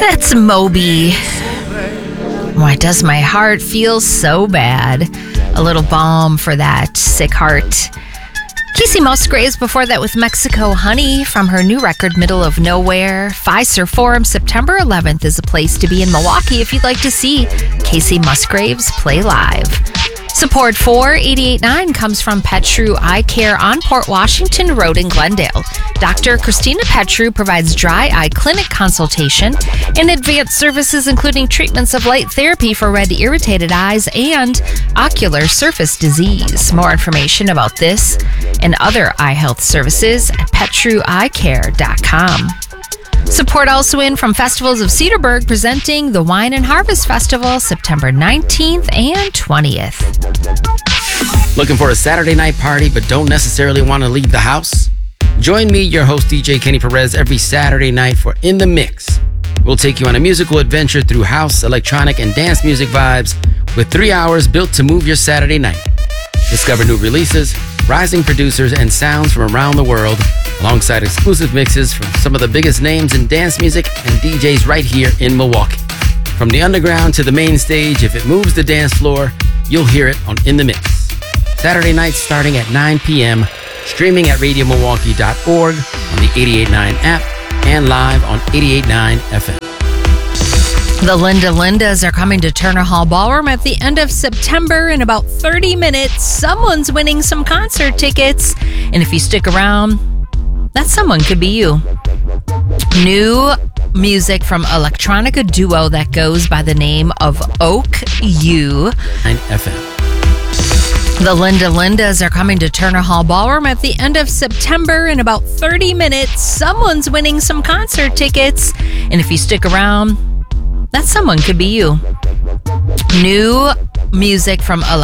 That's Moby. Why does my heart feel so bad? A little balm for that sick heart. Casey Musgraves before that with Mexico Honey from her new record, Middle of Nowhere. Fiserv Forum, September 11th is a place to be in Milwaukee if you'd like to see Casey Musgraves play live. Support for 88.9 comes from Petru Eye Care on Port Washington Road in Glendale. Dr. Christina Petru provides dry eye clinic consultation and advanced services including treatments of light therapy for red irritated eyes and ocular surface disease. More information about this and other eye health services at petrueyecare.com. Support also in from Festivals of Cedarburg presenting the Wine and Harvest Festival September 19th and 20th. Looking for a Saturday night party but don't necessarily want to leave the house? Join me, your host DJ Kenny Perez, every Saturday night for In the Mix. We'll take you on a musical adventure through house, electronic, and dance music vibes with 3 hours built to move your Saturday night. Discover new releases, rising producers, and sounds from around the world, alongside exclusive mixes from some of the biggest names in dance music and DJs right here in Milwaukee. From the underground to the main stage, if it moves the dance floor, you'll hear it on In the Mix. Saturday nights starting at 9 p.m., streaming at radiomilwaukee.org, on the 88.9 app, and live on 88.9 FM. The Linda Lindas are coming to Turner Hall Ballroom at the end of September. In about 30 minutes, someone's winning some concert tickets. And if you stick around, that someone could be you. New music from electronica duo that goes by the name of Oak U. FM. The Linda Lindas are coming to Turner Hall Ballroom at the end of September. In about 30 minutes, someone's winning some concert tickets. And if you stick around, that someone could be you. New music from